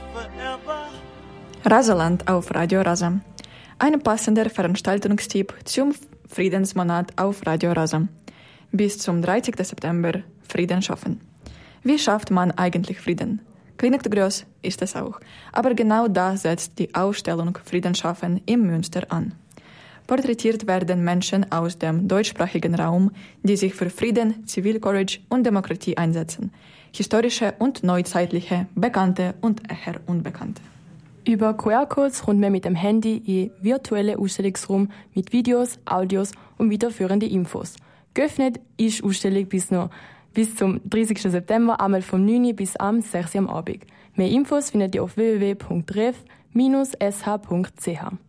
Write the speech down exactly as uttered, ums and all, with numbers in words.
Rasaland auf Radio Rasa. Ein passender Veranstaltungstipp zum Friedensmonat auf Radio Rasa. Bis zum dreißigsten September Frieden schaffen. Wie schafft man eigentlich Frieden? Klingt groß, ist es auch. Aber genau da setzt die Ausstellung Frieden schaffen im Münster an. Porträtiert werden Menschen aus dem deutschsprachigen Raum, die sich für Frieden, Zivilcourage und Demokratie einsetzen. Historische und neuzeitliche, bekannte und eher unbekannte. Über Q R-Codes kommt man mit dem Handy in virtuelle Ausstellungsraum mit Videos, Audios und weiterführenden Infos. Geöffnet ist die Ausstellung bis, noch, bis zum dreißigsten September, einmal vom neun bis am sechs am Abend. Mehr Infos findet ihr auf w w w punkt ref dash s h punkt c h.